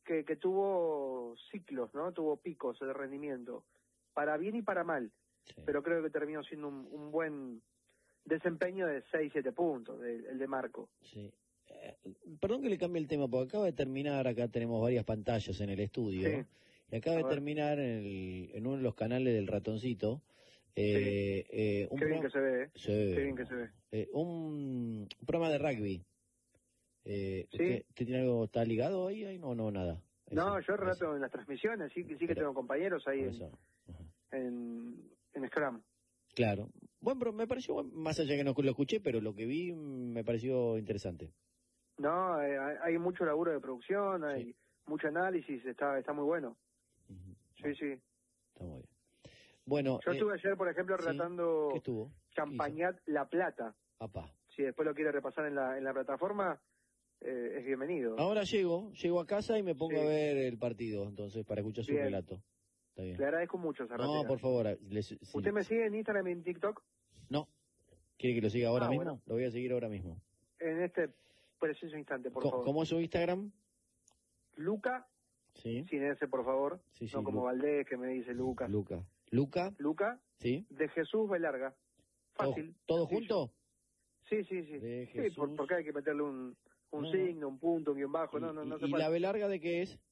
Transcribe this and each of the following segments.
que tuvo ciclos, ¿no? Tuvo picos de rendimiento, para bien y para mal, Sí. pero creo que terminó siendo un buen desempeño de 6-7 puntos, el de Marco. Sí. Perdón que le cambie el tema, porque acaba de terminar, acá tenemos varias pantallas en el estudio, Sí. y acaba de A ver. terminar en uno de los canales del Ratoncito. Un Qué bien que se ve, ¿eh? Sí. Qué bien que se ve. Un programa de rugby. ¿Sí? ¿Usted tiene algo, está ligado ahí? No, nada. No, Ese, yo relato ese. en las transmisiones, sí que Pero- tengo compañeros ahí por eso. Ajá. en Scrum. Claro. Bueno, pero me pareció, más allá que no lo escuché, pero lo que vi me pareció interesante. No, hay mucho laburo de producción, hay mucho análisis, está muy bueno. Ujú. Sí, sí. Está muy bien. Bueno, Yo estuve ayer, por ejemplo, sí. relatando ¿Qué estuvo? Champagnat La Plata. Apá. Si después lo quiere repasar en la plataforma, es bienvenido. Ahora llego a casa y me pongo Sí. a ver el partido, entonces, para escuchar su Bien. relato. Está bien. Le agradezco mucho, Zarratera. No, por favor. ¿Usted me sigue en Instagram y en TikTok? No. ¿Quiere que lo siga ahora mismo? Bueno. Lo voy a seguir ahora mismo. En este preciso instante, por favor. ¿Cómo es su Instagram? Luca, Sí. sin ese, por favor. Sí, No como Valdés, que me dice Lucas. Luca. Luca, Sí. de Jesús Belarga. Fácil. ¿Todo sencillo. junto? Sí. De Sí, Jesús. porque hay que meterle un No. signo, un punto, un guión bajo. No ¿Y se la puede. B larga de qué es?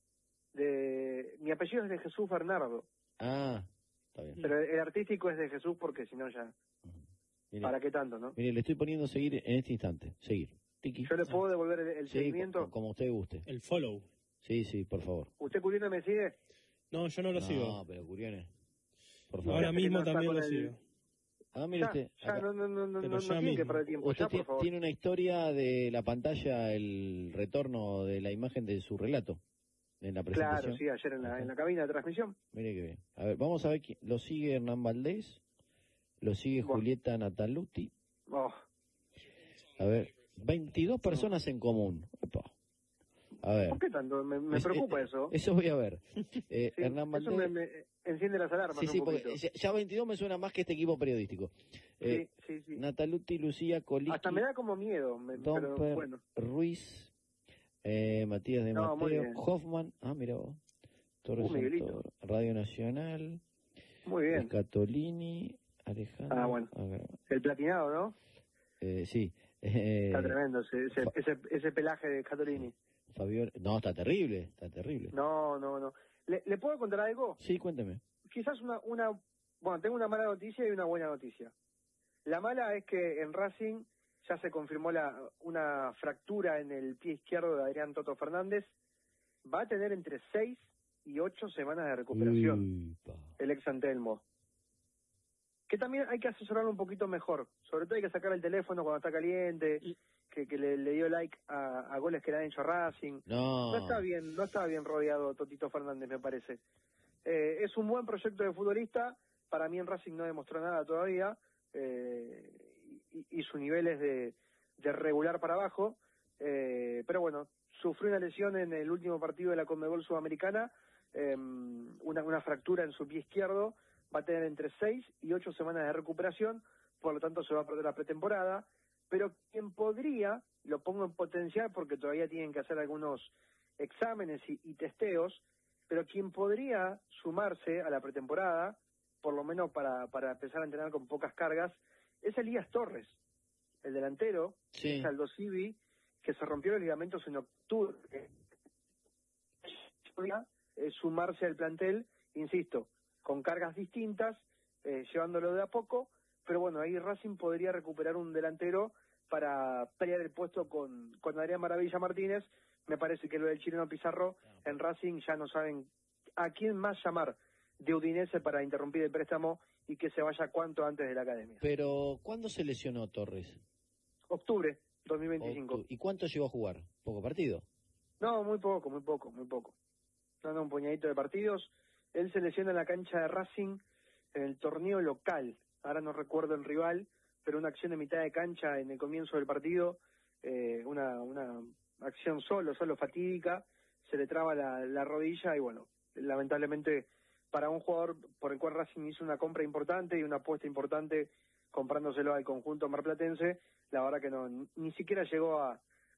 Mi apellido es de Jesús Bernardo. Ah, está bien. Pero el artístico es de Jesús porque si no ya... Mire, ¿Para qué tanto, no? mire, le estoy poniendo seguir en este instante. Seguir. Tiki. ¿Yo le puedo devolver el Sí, seguimiento? como usted guste. El follow. Sí, por favor. ¿Usted, Curiano, me sigue? No, yo no lo sigo. No, pero Curiones. Por favor. Ahora Fíjate que mismo no está también con lo el- sigo. Ah, mire Ya, usted. ya, acá. no Pero ya tiene que mismo. perder tiempo. Usted Ya, por favor. tiene una historia de la pantalla, el retorno de la imagen de su relato en la presentación. Claro, sí, ayer en Ajá. la cabina de transmisión. Mire que bien. A ver, vamos a ver quién. Lo sigue Hernán Valdés, lo sigue Bueno. Julieta Nataluti. Oh, A ver, 22 personas en común. Epa. A ver. ¿por qué tanto? Me preocupa eso. Eso voy a ver. Sí, Hernán eso Valdés. me enciende las alarmas Sí, un porque poquito. ya 22 me suena más que este equipo periodístico. Sí. Nataluti, Lucía, Coliki, Hasta me da como miedo, pero Domper, bueno. Ruiz, Matías de No, muy Mateo, bien. Hoffman, mira vos, Torres Miguelito. Santoro, Radio Nacional, Muy bien. Scatolini, Alejandro. Ah, bueno. A ver, El platinado, ¿no? sí. Está tremendo ese pelaje de Catolini. Fabio, no, está terrible. No. ¿Le puedo contar algo? Sí, cuénteme. Quizás bueno, tengo una mala noticia y una buena noticia. La mala es que en Racing ya se confirmó una fractura en el pie izquierdo de Adrián Toto Fernández. Va a tener entre 6 y 8 semanas de recuperación el ex Antelmo. Que también hay que asesorarlo un poquito mejor. Sobre todo hay que sacar el teléfono cuando está caliente, que le dio like a goles que le han hecho a Racing. No está bien rodeado Totito Fernández, me parece. Es un buen proyecto de futbolista. Para mí en Racing no demostró nada todavía. Y su nivel es de regular para abajo. Pero bueno, sufrió una lesión en el último partido de la Conmebol Sudamericana. Una fractura en su pie izquierdo. Va a tener entre 6 y 8 semanas de recuperación, por lo tanto se va a perder la pretemporada, pero quien podría, lo pongo en potencial porque todavía tienen que hacer algunos exámenes y testeos, pero quien podría sumarse a la pretemporada, por lo menos para empezar a entrenar con pocas cargas, es Elías Torres, el delantero, Sí. es Aldo Civi, que se rompió los ligamentos en octubre. Podría sumarse al plantel, insisto, con cargas distintas, llevándolo de a poco, pero bueno, ahí Racing podría recuperar un delantero para pelear el puesto con Adrián Maravilla Martínez. Me parece que lo del chileno Pizarro en Racing ya no saben a quién más llamar de Udinese para interrumpir el préstamo y que se vaya cuanto antes de la academia. Pero, ¿cuándo se lesionó Torres? Octubre 2025. ¿Y cuánto llegó a jugar? ¿Poco partido? No, muy poco. No, un puñadito de partidos. Él se lesiona en la cancha de Racing en el torneo local. Ahora no recuerdo el rival, pero una acción de mitad de cancha en el comienzo del partido, una acción solo fatídica, se le traba la rodilla y bueno, lamentablemente para un jugador por el cual Racing hizo una compra importante y una apuesta importante comprándoselo al conjunto marplatense, la verdad que no, ni siquiera llegó a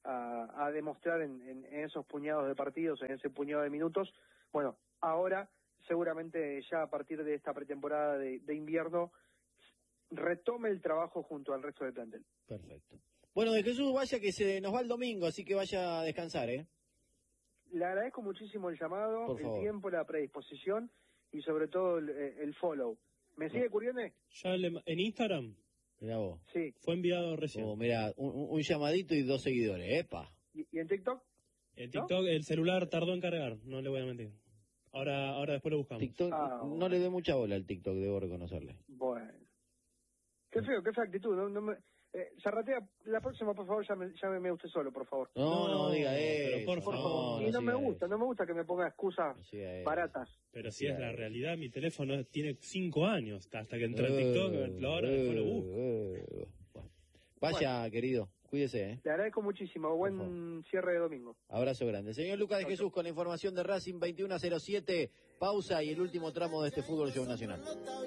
a demostrar en esos puñados de partidos, en ese puñado de minutos. Bueno, ahora seguramente ya a partir de esta pretemporada de invierno retome el trabajo junto al resto del plantel. Perfecto. Bueno, de Jesús, vaya que se nos va el domingo, así que vaya a descansar, ¿eh? Le agradezco muchísimo el llamado, Por favor. el tiempo, la predisposición y sobre todo el follow. ¿Me sigue, Curione? Ya en Instagram Mirá vos. Sí. fue enviado recién. Mirá, un llamadito y 2 seguidores, ¡epa! ¿Y en TikTok? En TikTok el celular tardó en cargar, no le voy a mentir. Ahora después lo buscamos. TikTok, bueno. no le doy mucha bola al TikTok, debo reconocerle. Bueno. Qué feo, qué fea actitud. Zarratea, la próxima, por favor, llámeme usted solo, por favor. No diga pero eso. por favor. Y no me siga gusta, eso. no me gusta que me ponga excusas No siga eso. baratas. Pero si es la realidad, mi teléfono tiene 5 años. Hasta que entré en TikTok, ahora después lo busco. Bueno. Vaya, querido, cuídese, ¿eh? Le agradezco muchísimo. Buen cierre de domingo. Abrazo grande. Señor Lucas de Jesús con la información de Racing 21:07. Pausa y el último tramo de este Fútbol Show Nacional.